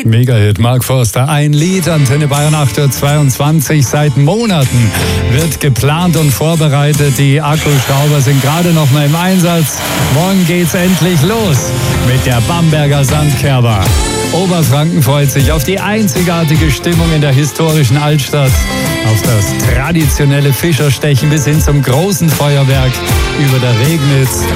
Mega-Hit, Mark Forster, ein Lied, Antenne Bayern 8:22 Uhr. Seit Monaten wird geplant und vorbereitet. Die Akkuschrauber sind gerade noch mal im Einsatz. Morgen geht's endlich los mit der Bamberger Sandkerber. Oberfranken freut sich auf die einzigartige Stimmung in der historischen Altstadt, auf das traditionelle Fischerstechen bis hin zum großen Feuerwerk über der Regnitz.